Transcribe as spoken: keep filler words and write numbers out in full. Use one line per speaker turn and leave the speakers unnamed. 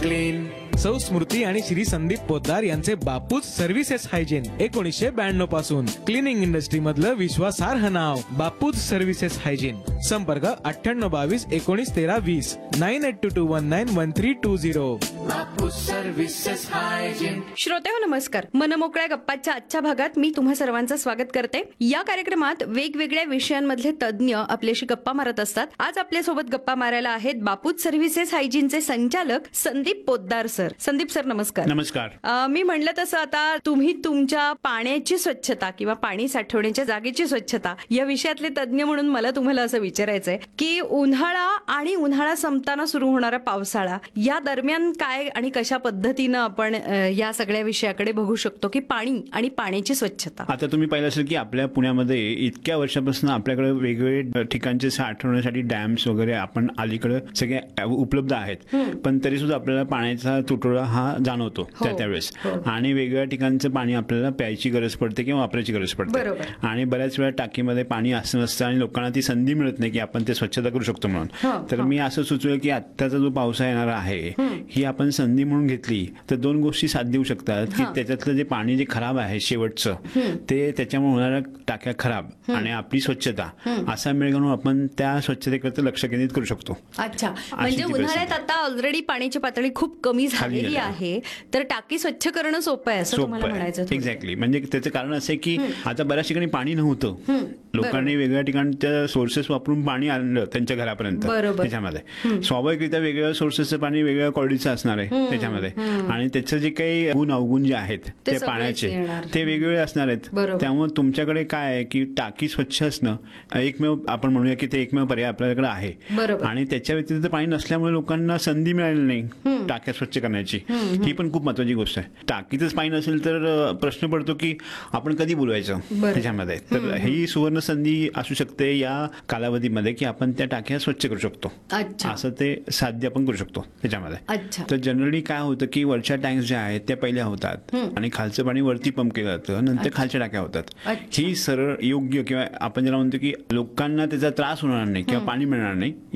Clean. सौ स्मृती आणि श्री संदीप पोद्दार यांचे बापूज सर्व्हिसेस हायजीन एकोणीसशे ब्याण्णव पासून क्लिनिंग इंडस्ट्री मधलं विश्वासार्ह नाव बापूज सर्व्हिसेस हायजीन. संपर्क अठ्ठ्याण्णव बावीस एकोणीस तेरा वीस nine eight to to one nine one three to zero. बापूज services hygiene.
श्रोतेहो नमस्कार. मनमोकळ्या गप्पाच्या आजच्या भागात मी तुम्हा सर्वांचं स्वागत करते. या कार्यक्रमात वेगवेगळ्या विषयांमधले तज्ज्ञ आपल्याशी गप्पा मारत असतात. आज आपल्यासोबत गप्पा मारायला आहेत बापूज सर्व्हिसेस हायजीनचे संचालक संदीप पोद्दार सर. संदीप सर नमस्कार.
नमस्कार.
अ, मी म्हणलं तसं आता तुम्ही तुमच्या पाण्याची स्वच्छता किंवा पाणी साठवण्याच्या जागेची स्वच्छता या विषयातले तज्ज्ञ म्हणून मला तुम्हाला असं विचारायचंय की उन्हाळा आणि उन्हाळा संपताना सुरू होणारा पावसाळा या दरम्यान काय आणि कशा पद्धतीनं आपण अ, या सगळ्या विषयाकडे बघू शकतो की पाणी आणि पाण्याची स्वच्छता.
आता तुम्ही पाहिलं असेल की आपल्या पुण्यामध्ये इतक्या वर्षापासून आपल्याकडे वेगवेगळे ठिकाणचे साठवण्यासाठी डॅम्स वगैरे आपण अलीकडे सगळे उपलब्ध आहेत. पण तरी सुद्धा आपल्याला पाण्याचा तुटवडा हा जाणवतो त्या त्यावेळेस. आणि वेगवेगळ्या ठिकाणचं पाणी आपल्याला प्यायची गरज पडते किंवा वापरायची गरज पडते. आणि बऱ्याच वेळा टाकीमध्ये पाणी असं नसतं आणि लोकांना ती संधी मिळत नाही की आपण ते स्वच्छता करू शकतो म्हणून. तर मी असं सुचवेल की आत्ताचा जो पावसाळा येणार आहे ही आपण संधी म्हणून घेतली तर दोन गोष्टी साथ देऊ शकतात की त्याच्यातलं जे पाणी जे खराब आहे शेवटचं ते त्याच्यामुळे होणाऱ्या टाक्या खराब आणि आपली स्वच्छता असा मेळ घालून आपण त्या स्वच्छतेकडे लक्ष केंद्रित करू शकतो.
अच्छा, म्हणजे उन्हाळ्यात आता ऑलरेडी पाण्याची पातळी खूप कमी झालेली आहे तर टाकी स्वच्छ करणं सोपं आहे असं तुम्हाला म्हणायचं.
एक्झॅक्टली. म्हणजे त्याचं कारण असं आहे की आता बऱ्याच ठिकाणी पाणी नव्हतं. लोकांनी वेगवेगळ्या ठिकाणच्या सोर्सेस वापरून पाणी आणलं त्यांच्या घरापर्यंत. त्याच्यामध्ये स्वाभाविकरित्या वेगवेगळ्या सोर्सेसचं पाणी वेगवेगळ्या क्वालिटीचं असणार आहे त्याच्यामध्ये. आणि त्याचं जे काही गुण अवगुण जे आहेत ते पाण्याचे ते वेगवेगळे असणार आहेत. त्यामुळे तुमच्याकडे काय आहे की टाकी स्वच्छ असणं एकमेव आपण म्हणूया की ते एकमेव पर्याय आपल्याकडे आहे. आणि त्याच्या व्यतिरिक्त पाणी नसल्यामुळे लोकांना संधी मिळाली नाही टाक्या स्वच्छ करण्याची. ही पण खूप महत्वाची गोष्ट आहे. टाकीतच पाणी नसेल तर प्रश्न पडतो की आपण कधी बोलवायचं त्याच्यामध्ये. तर ही सुवर्ण संधी असू शकते या कालावधीमध्ये की आपण त्या टाक्या स्वच्छ करू शकतो. असं ते साध्य आपण करू शकतो त्याच्यामध्ये. तर जनरली काय होतं की वरच्या टँक्स ज्या आहेत त्या पहिल्या होतात आणि खालचं पाणी वरती पंप केलं जातं नंतर खालच्या टाक्या होतात. ही सरळ योग्य किंवा आपण ज्याला म्हणतो की लोकांना त्याचा त्रास होणार नाही किंवा पाणी मिळणार नाही